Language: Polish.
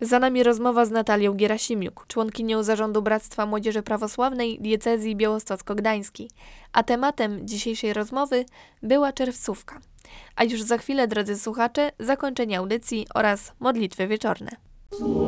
Za nami rozmowa z Natalią Gierasimiuk, członkinią Zarządu Bractwa Młodzieży Prawosławnej Diecezji Białostocko-Gdańskiej, a tematem dzisiejszej rozmowy była czerwcówka. A już za chwilę, drodzy słuchacze, zakończenie audycji oraz modlitwy wieczorne.